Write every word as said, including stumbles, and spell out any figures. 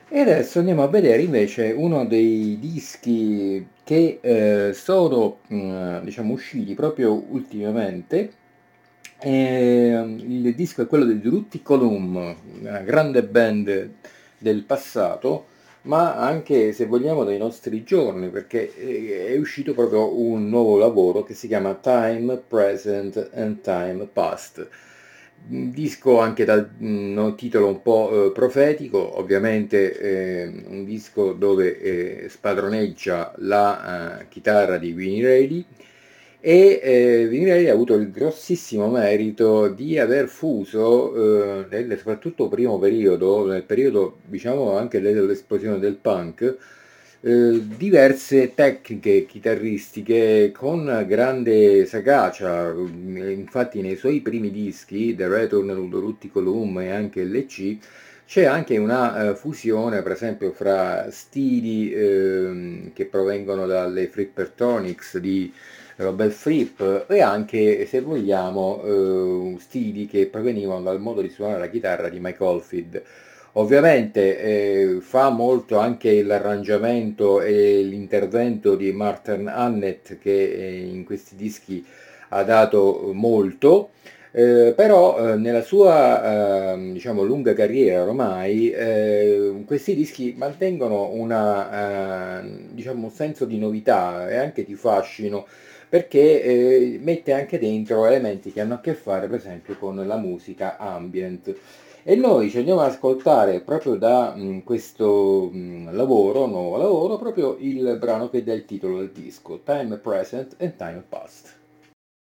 E adesso andiamo a vedere invece uno dei dischi che eh, sono mm, diciamo usciti proprio ultimamente. E, il disco è quello dei Rutti Column, una grande band del passato, ma anche se vogliamo dei nostri giorni, perché eh, è uscito proprio un nuovo lavoro che si chiama Time Present and Time Past. Un disco anche dal mm, titolo un po' eh, profetico, ovviamente eh, un disco dove eh, spadroneggia la eh, chitarra di Vinnie Reilly e eh, Vinnie Reilly ha avuto il grossissimo merito di aver fuso, eh, nel soprattutto primo periodo, nel periodo diciamo anche dell'esplosione del punk, eh, diverse tecniche chitarristiche con grande sagacia. Infatti nei suoi primi dischi, The Return of Rutti Colum e anche l'E C, c'è anche una eh, fusione, per esempio, fra stili ehm, che provengono dalle Flippertonics di Robert Fripp e anche, se vogliamo, eh, stili che provenivano dal modo di suonare la chitarra di Mike Oldfield. Ovviamente eh, fa molto anche l'arrangiamento e l'intervento di Martin Hannett che eh, in questi dischi ha dato molto, eh, però eh, nella sua eh, diciamo, lunga carriera ormai eh, questi dischi mantengono una, eh, diciamo, un senso di novità e anche di fascino perché eh, mette anche dentro elementi che hanno a che fare per esempio con la musica ambient. E noi ci andiamo ad ascoltare proprio da mh, questo mh, lavoro, nuovo lavoro, proprio il brano che dà il titolo del disco, Time Present and Time Past.